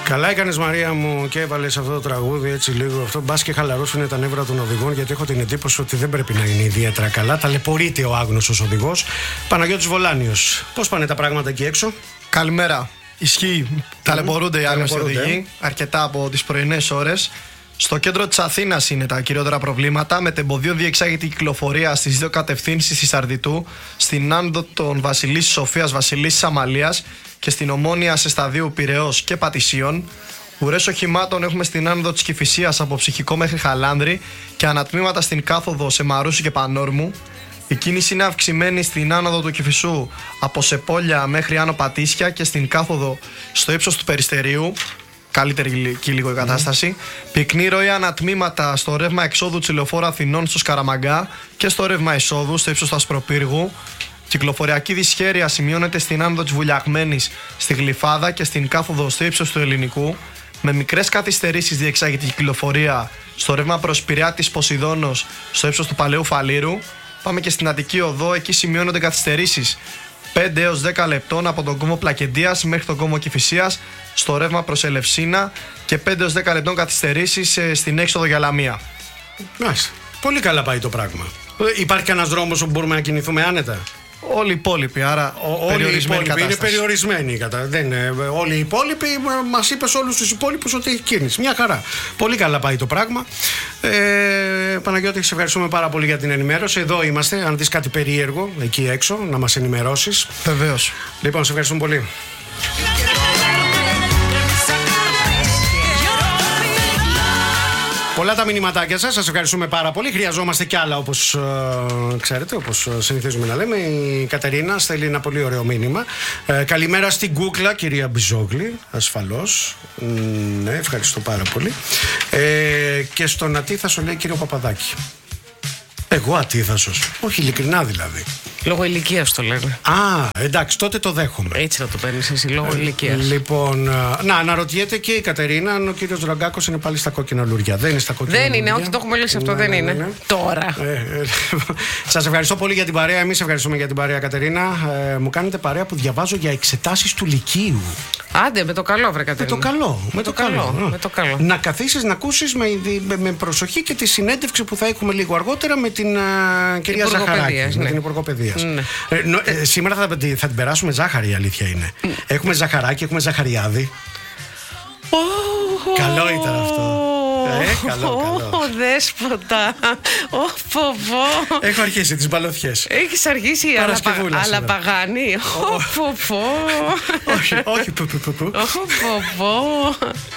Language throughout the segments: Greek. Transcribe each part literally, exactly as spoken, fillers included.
Καλά έκανες, Μαρία μου, και έβαλες αυτό το τραγούδι έτσι λίγο. Αυτό μπας και χαλαρώσουν τα νεύρα των οδηγών, γιατί έχω την εντύπωση ότι δεν πρέπει να είναι ιδιαίτερα καλά. Ταλαιπωρείται ο άγνωστος οδηγός. Παναγιώτης Βολάνιος, πώς πάνε τα πράγματα εκεί έξω? Καλημέρα. Ισχύει. Mm. Ταλαιπωρούνται οι άγνωστοι οδηγοί αρκετά από τις πρωινές ώρες. Στο κέντρο της Αθήνας είναι τα κυριότερα προβλήματα, με τεμποδίων διεξάγεται η κυκλοφορία στις δύο κατευθύνσεις της Αρδιτού, στην άνοδο των Βασιλίσσης Σοφίας Βασιλίσσης Αμαλίας και στην Ομόνοια σε σταδίου Πειραιώς και Πατησίων. Ουρές οχημάτων έχουμε στην άνοδο της Κηφισίας από Ψυχικό μέχρι Χαλάνδρη και ανατμήματα στην κάθοδο σε Μαρούσι και Πανόρμου. Η κίνηση είναι αυξημένη στην άνοδο του Κηφισού από Σεπόλια μέχρι Άνω Πατήσια και στην κάθοδο στο ύψος του Περιστερίου. Καλύτερη και λίγο η κατάσταση. Mm. Πυκνή ροή ανατμήματα στο ρεύμα εξόδου της Λεωφόρου Αθηνών στο Σκαραμαγκά και στο ρεύμα εισόδου στο ύψος του Ασπροπύργου. Κυκλοφοριακή δυσχέρεια σημειώνεται στην άνοδο της Βουλιαγμένης στη Γλυφάδα και στην κάθοδο στο ύψος του Ελληνικού. Με μικρές καθυστερήσεις διεξάγεται η κυκλοφορία στο ρεύμα προς Πειραιά της Ποσειδώνος στο ύψος του Παλαιού Φαλήρου. Πάμε και στην Αττική Οδό, εκεί σημειώνονται καθυστερήσεις πέντε έως δέκα λεπτών από τον κόμβο Πλακεντίας μέχρι τον κόμβο Κηφισίας στο ρεύμα προς Ελευσίνα και πέντε έως δέκα λεπτών καθυστερήσεις στην έξοδο για Λαμία. Μάλιστα. Πολύ καλά πάει το πράγμα. Υπάρχει κανένας δρόμος όπου μπορούμε να κινηθούμε άνετα? Όλοι οι υπόλοιποι, άρα Ο, περιορισμένη κατάσταση. Είναι περιορισμένοι. Κατα... Δεν είναι. Όλοι οι υπόλοιποι, μας είπες όλους τους υπόλοιπους ότι έχει κίνηση. Μια χαρά. Πολύ καλά πάει το πράγμα. Ε, Παναγιώτη, σε ευχαριστούμε πάρα πολύ για την ενημέρωση. Εδώ είμαστε. Αν δεις κάτι περίεργο εκεί έξω, να μας ενημερώσεις. Βεβαίως. Λοιπόν, σε ευχαριστούμε πολύ. Πολλά τα μηνυματάκια σας, σας ευχαριστούμε πάρα πολύ. Χρειαζόμαστε κι άλλα, όπως ε, ξέρετε, όπως συνηθίζουμε να λέμε. Η Κατερίνα στέλνει ένα πολύ ωραίο μήνυμα. Ε, καλημέρα στην Κούκλα, κυρία Μπιζόγλη, ασφαλώς. Ναι, ευχαριστώ πάρα πολύ. Ε, και στον Ατίθασο λέει κύριο Παπαδάκη. Εγώ Ατίθασος? Όχι, ειλικρινά δηλαδή. Λόγω ηλικίας το λένε. Α, εντάξει, τότε το δέχομαι. Έτσι θα το παίρνεις εσύ, λόγω ε, ηλικίας. Λοιπόν, να αναρωτιέται και η Κατερίνα αν ο κύριος Ραγκάκος είναι πάλι στα κόκκινα λουριά. Δεν είναι στα κόκκινα δεν λουριά. Δεν είναι, όχι, το έχουμε λύσει αυτό, ναι, δεν ναι, ναι, ναι. είναι. Τώρα. Ε, ε, σας ευχαριστώ πολύ για την παρέα. Εμείς ευχαριστούμε για την παρέα, Κατερίνα. Ε, μου κάνετε παρέα που διαβάζω για εξετάσεις του Λυκείου. Άντε, με το καλό, βρε Κατερίνα. Με το καλό. Με, με, το, το, καλό. καλό. με το καλό. Να καθίσεις να ακούσεις με, με, με προσοχή και τη συνέντευξη που θα έχουμε λίγο αργότερα με την uh, κυρία Ζαχαράκη. Ναι. Με την Υπουργό Παιδείας. Ναι. Ε, νο, ε, σήμερα θα, θα την περάσουμε ζάχαρη, η αλήθεια είναι. Mm. Έχουμε Ζαχαράκη, έχουμε Ζαχαριάδη. Oh, καλό ήταν αυτό. Ε, καλό, καλό. Ω, δέσποτα. Ω, φοβό. Έχω αρχίσει τις μπαλωθιές. Έχεις αρχίσει, αλλά παγάνει. Ω, φοβό. Όχι, όχι, που, που, που, που. Ω, φοβό.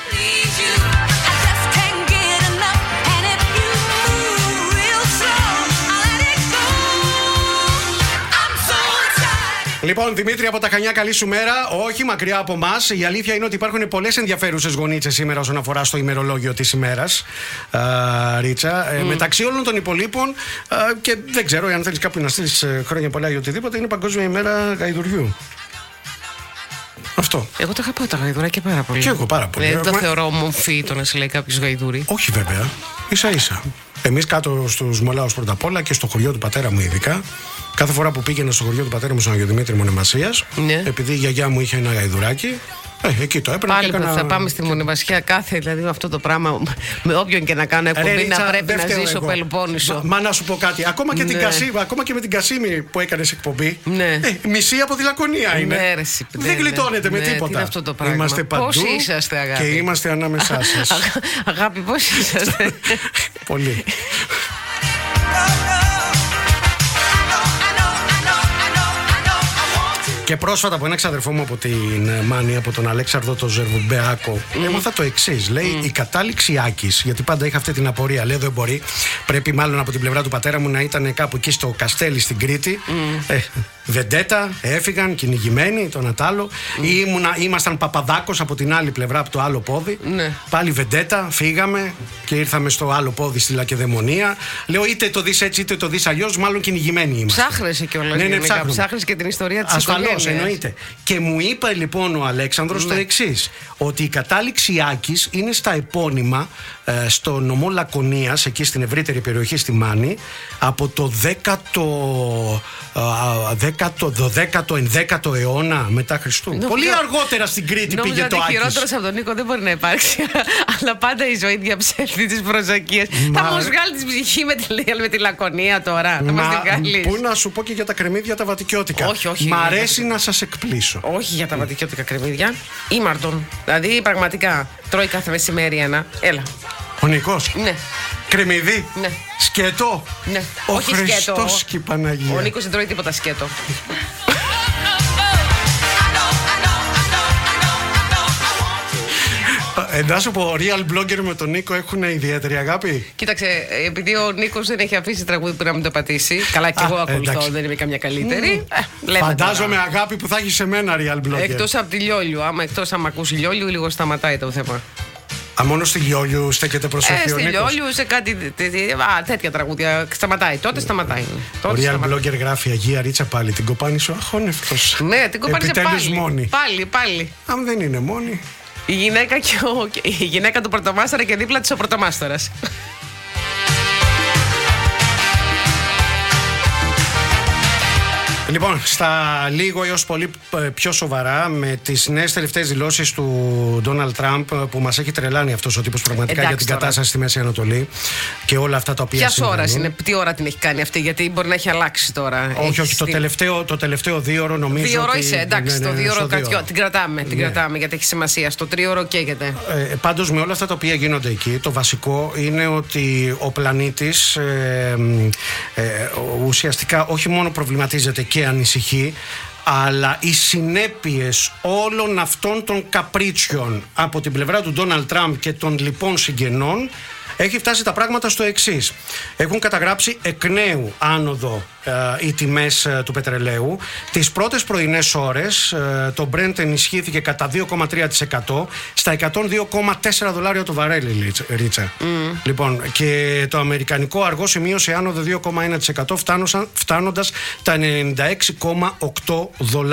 Λοιπόν, Δημήτρη από τα Χανιά, καλή σου μέρα. Όχι μακριά από εμάς. Η αλήθεια είναι ότι υπάρχουν πολλές ενδιαφέρουσες γονίτσες σήμερα όσον αφορά στο ημερολόγιο της ημέρας. Α, Ρίτσα. Mm. Ε, μεταξύ όλων των υπολείπων, α, και δεν ξέρω αν θέλεις κάποιον να στείλεις χρόνια πολλά ή οτιδήποτε, είναι Παγκόσμια ημέρα γαϊδουριού. Αυτό. Εγώ τα αγαπάω τα γαϊδουράκια πάρα πολύ. Και εγώ πάρα πολύ. Δεν το Μα... θεωρώ μομφή το να σε λέει κάποιος γαϊδουρί. Όχι βέβαια. Ίσα ίσα. Εμείς κάτω στους Μολάους πρώτα απ' όλα και στο χωριό του πατέρα μου ειδικά. Κάθε φορά που πήγαινα στο χωριό του πατέρα μου στον Αγιο Δημήτρη Μονεμασίας, ναι. επειδή η γιαγιά μου είχε ένα γαϊδουράκι, ε, εκεί το έπαιρνα. Πάλι έκανα... θα πάμε στη Μονεμασιά κάθε, δηλαδή με αυτό το πράγμα, με όποιον και να κάνω εκπομπή, Ρε, να πρέπει να ζήσω Πελοπόννησο. Μα, μα να σου πω κάτι, ακόμα και, ναι. την Κασίμ, ακόμα και με την Κασίμη που έκανες εκπομπή, ναι. ε, μισή από τη Λακωνία είναι. Ναι, ρε, δεν ναι, γλιτώνεται ναι, με τίποτα. Είναι αυτό το πράγμα. Είμαστε παντού. Πώς είσαστε, αγάπη? Και είμαστε ανάμεσά σας. Αγάπη, πώς είσαστε? Πολύ. Και πρόσφατα από ένα ξαδερφό μου από την Μάνη, από τον Αλέξανδρο τον Ζερβουμπεάκο, mm. έμαθα το εξής. Λέει mm. η κατάληξη Άκης, γιατί πάντα είχα αυτή την απορία. Λέει δεν μπορεί. Πρέπει μάλλον από την πλευρά του πατέρα μου να ήταν κάπου εκεί στο Καστέλι στην Κρήτη. Mm. Ε, Βεντέτα, έφυγαν κυνηγημένοι, το Νατάλο. Mm. Ή ήμουνα, ήμασταν Παπαδάκος από την άλλη πλευρά, από το άλλο πόδι. Mm. Πάλι Βεντέτα, φύγαμε και ήρθαμε στο άλλο πόδι στη Λακεδαιμονία. Λέω είτε το δεις έτσι είτε το δεις αλλιώς, μάλλον κυνηγημένοι είμαστε. Ψάχνεσαι κιόλας. Ναι, ναι, ψάχνεις και την ιστορία της οικογένειας. Εννοείται. Και μου είπε λοιπόν ο Αλέξανδρος ναι. το εξής, ότι η κατάληξη Άκης είναι στα επώνυμα ε, στο νομό Λακωνίας, εκεί στην ευρύτερη περιοχή στη Μάνη, από το δέκατο δέκατο, δωδέκατο, ενδέκατο αιώνα μετά Χριστού. Νομίζω, πολύ αργότερα στην Κρήτη πήγε το Άκης. Χειρότερος από τον Νίκο δεν μπορεί να υπάρξει. Αλλά πάντα η ζωή διαψεύδει τις προσδοκίες. Μα... Θα μας βγάλει τη ψυχή με τη, με τη Λακωνία τώρα. Μα... Θα μας την βγάλεις. Πού να σου πω και για τα κρεμμύδια τα βατικιώτικα. Όχι, όχι. Μ' αρέσει να σας εκπλήσω. Όχι για τα βατικιώτικα κρεμμύδια. Ήμαρτον. Δηλαδή πραγματικά τρώει κάθε μεσημέρι ένα. Έλα. Ο Νίκος. Ναι. Κρεμμύδι. Ναι. Σκέτο. Ναι. Ο όχι Χριστός σκέτο. και η Παναγία. Ο Νίκος δεν τρώει τίποτα σκέτο. Ε, να σου πω, real blogger με τον Νίκο έχουν ιδιαίτερη αγάπη. Κοίταξε, επειδή ο Νίκος δεν έχει αφήσει τραγούδι που να μην το πατήσει. Καλά, και εγώ ακολουθώ, εντάξει. Δεν είμαι καμιά καλύτερη. Mm. Ε, Φαντάζομαι τώρα. Αγάπη που θα έχει σε μένα real blogger. Εκτός από τη Λιόλιου. Άμα εκτός άμα ακούσει Λιόλιου, λίγο σταματάει το θέμα. Α, μόνο στη Λιόλιου στέκεται προσοχή ε, ο στη Νίκος. Λιόλιου σε κάτι α, τέτοια τραγούδια. Σταματάει, τότε σταματάει. Ο real σταματάει. Blogger γράφει Αγία Ρίτσα πάλι. Την κοπάνησε ο αχώνευτος. Ναι, την κοπάνησε πάλι. Μόνη. Πάλι, πάλι. Αν δεν είναι μόνη. Η γυναίκα, και ο, η γυναίκα του πρωτομάστορα και δίπλα της ο πρωτομάστορας. Λοιπόν, στα λίγο έως πολύ πιο σοβαρά, με τις νέες τελευταίες δηλώσεις του Ντόναλντ Τραμπ, που μας έχει τρελάνει αυτός ο τύπος πραγματικά. Εντάξει, για την τώρα. Κατάσταση στη Μέση Ανατολή και όλα αυτά τα οποία συμβαίνουν. Ποια ώρα είναι, τι ώρα την έχει κάνει αυτή, γιατί μπορεί να έχει αλλάξει τώρα. Όχι, έχει όχι, στη... το, τελευταίο, το τελευταίο δίωρο νομίζω. Δύο ώρο ότι... είσαι, εντάξει, ναι, ναι, ναι, το δύο ώρο κρατιό, την κρατάμε, την ναι. κρατάμε γιατί έχει σημασία. Στο τρίωρο καίγεται. Ε, πάντως με όλα αυτά τα οποία γίνονται εκεί, το βασικό είναι ότι ο πλανήτης ε, ε, ε, ουσιαστικά όχι μόνο προβληματίζεται και ανησυχεί, αλλά οι συνέπειες όλων αυτών των καπρίτσιων από την πλευρά του Ντόναλντ Τραμπ και των λοιπών συγγενών έχει φτάσει τα πράγματα στο εξής. Έχουν καταγράψει εκ νέου άνοδο ε, οι τιμές ε, του πετρελαίου. Τις πρώτες πρωινές ώρες ε, το Brent ενισχύθηκε κατά δύο κόμμα τρία τοις εκατό στα εκατόν δύο κόμμα τέσσερα δολάρια το βαρέλι, Ρίτσα. Mm. Λοιπόν, και το αμερικανικό αργό σημείωσε άνοδο δύο κόμμα ένα τοις εκατό φτάνοντας τα ενενήντα έξι κόμμα οκτώ δολάρια.